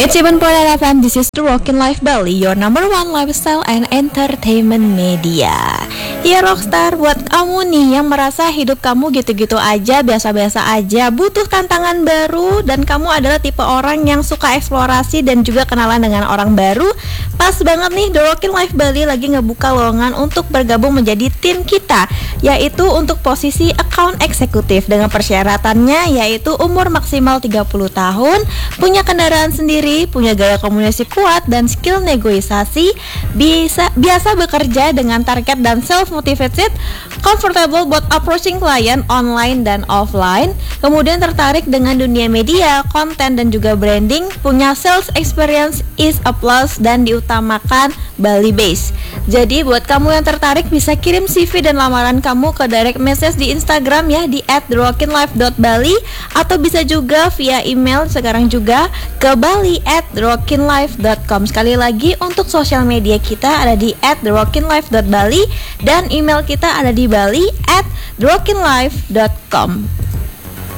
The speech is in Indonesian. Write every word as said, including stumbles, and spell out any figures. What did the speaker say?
It's even for F M, this is the Rockin' Life Bali, your number one lifestyle and entertainment media. Ya Rockstar, buat kamu nih yang merasa hidup kamu gitu-gitu aja, biasa-biasa aja, butuh tantangan baru, dan kamu adalah tipe orang yang suka eksplorasi dan juga kenalan dengan orang baru, pas banget nih The Rockin' Life Bali lagi ngebuka lowongan untuk bergabung menjadi tim kita, yaitu untuk posisi account eksekutif dengan persyaratannya yaitu umur maksimal tiga puluh tahun, punya kendaraan sendiri, punya gaya komunikasi kuat dan skill negosiasi, bisa biasa bekerja dengan target dan self motivated, comfortable buat approaching klien online dan offline, kemudian tertarik dengan dunia media, konten dan juga branding, punya sales experience is a plus dan diutamakan Bali base. Jadi buat kamu yang tertarik bisa kirim C V dan lamaran kamu ke direct message di Instagram ya di at the rockin life dot bali, atau bisa juga via email sekarang juga ke bali at the rockin life dot com. Sekali lagi untuk sosial media kita ada di at the rockin life dot bali dan email kita ada di bali at the rockin life dot com.